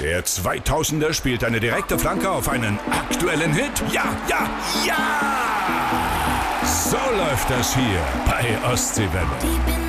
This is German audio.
Der 2000er spielt eine direkte Flanke auf einen aktuellen Hit. Ja, ja, ja! So läuft das hier bei Ostseewelle.